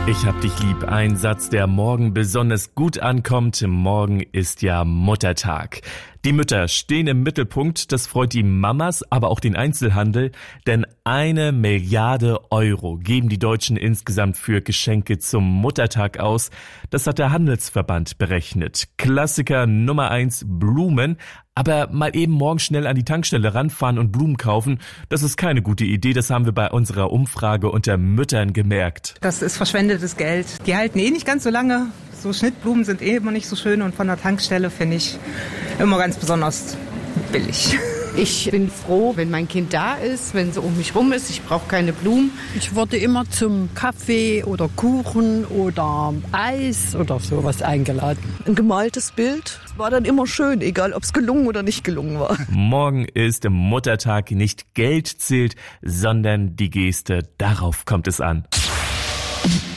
Ich hab dich lieb, ein Satz, der morgen besonders gut ankommt. Morgen ist ja Muttertag. Die Mütter stehen im Mittelpunkt, das freut die Mamas, aber auch den Einzelhandel, denn 1 Milliarde Euro geben die Deutschen insgesamt für Geschenke zum Muttertag aus. Das hat der Handelsverband berechnet. Klassiker Nummer 1, Blumen. Aber mal eben morgen schnell an die Tankstelle ranfahren und Blumen kaufen, das ist keine gute Idee. Das haben wir bei unserer Umfrage unter Müttern gemerkt. Das ist verschwendetes Geld. Die halten nicht ganz so lange. So Schnittblumen sind immer nicht so schön und von der Tankstelle finde ich immer ganz besonders billig. Ich bin froh, wenn mein Kind da ist, wenn sie um mich rum ist. Ich brauche keine Blumen. Ich wurde immer zum Kaffee oder Kuchen oder Eis oder sowas eingeladen. Ein gemaltes Bild war dann immer schön, egal ob es gelungen oder nicht gelungen war. Morgen ist Muttertag, nicht Geld zählt, sondern die Geste. Darauf kommt es an.